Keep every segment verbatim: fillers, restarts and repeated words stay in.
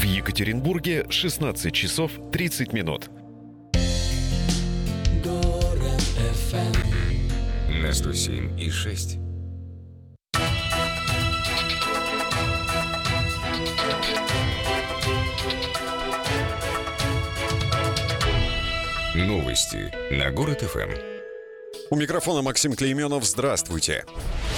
Екатеринбурге шестнадцать часов тридцать минут. Город эф эм на сто семь и шесть. Новости на Город эф эм. У микрофона Максим Клейменов. Здравствуйте.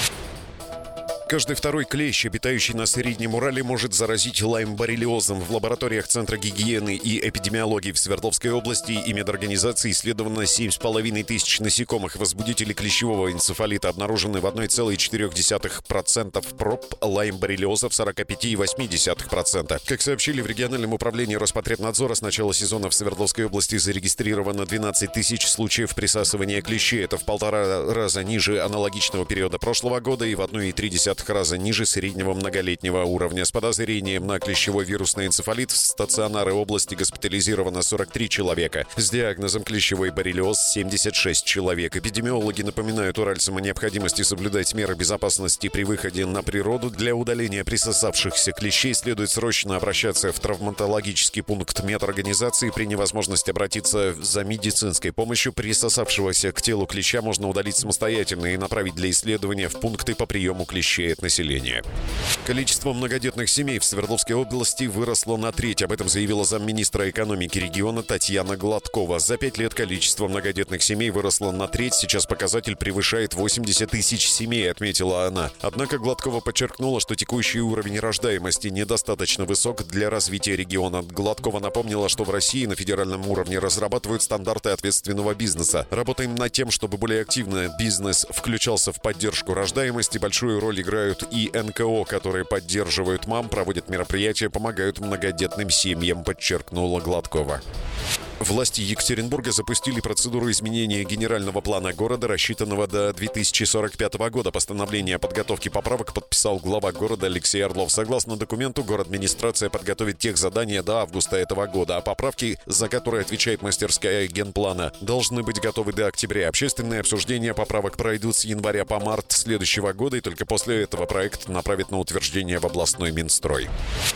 Каждый второй клещ, обитающий на Среднем Урале, может заразить лайм-боррелиозом. В лабораториях Центра гигиены и эпидемиологии в Свердловской области и медорганизации исследовано семь с половиной тысяч насекомых. Возбудители клещевого энцефалита обнаружены в одна целая четыре десятых процента проб, лайм-боррелиоза в сорок пять целых восемь десятых процента. Как сообщили в региональном управлении Роспотребнадзора, с начала сезона в Свердловской области зарегистрировано двенадцать тысяч случаев присасывания клещей. Это в полтора раза ниже аналогичного периода прошлого года и в одна целая три десятых раза ниже среднего многолетнего уровня. С подозрением на клещевой вирусный энцефалит в стационары области госпитализировано сорок три человека. С диагнозом клещевой боррелиоз семьдесят шесть человек. Эпидемиологи напоминают уральцам о необходимости соблюдать меры безопасности при выходе на природу. Для удаления присосавшихся клещей следует срочно обращаться в травматологический пункт медорганизации. При невозможности обратиться за медицинской помощью присосавшегося к телу клеща можно удалить самостоятельно и направить для исследования в пункты по приему клещей от населения. Количество многодетных семей в Свердловской области выросло на треть. Об этом заявила замминистра экономики региона Татьяна Гладкова. За пять лет количество многодетных семей выросло на треть. Сейчас показатель превышает восемьдесят тысяч семей, отметила она. Однако Гладкова подчеркнула, что текущий уровень рождаемости недостаточно высок для развития региона. Гладкова напомнила, что в России на федеральном уровне разрабатывают стандарты ответственного бизнеса. Работаем над тем, чтобы более активно бизнес включался в поддержку рождаемости. Большую роль играют и эн ка о, которые поддерживают мам, проводят мероприятия, помогают многодетным семьям, подчеркнула Гладкова. Власти Екатеринбурга запустили процедуру изменения генерального плана города, рассчитанного до две тысячи сорок пятого года. Постановление о подготовке поправок подписал глава города Алексей Орлов. Согласно документу, город-администрация подготовит техзадания до августа этого года, а поправки, за которые отвечает мастерская генплана, должны быть готовы до октября. Общественные обсуждения поправок пройдут с января по март следующего года, и только после этого проект направят на утверждение в областной Минстрой.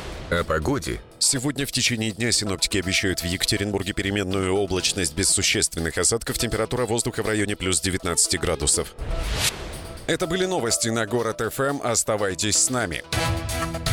О погоде. Сегодня в течение дня синоптики обещают в Екатеринбурге переменную облачность без существенных осадков. Температура воздуха в районе плюс девятнадцать градусов. Это были новости на Город эф эм. Оставайтесь с нами.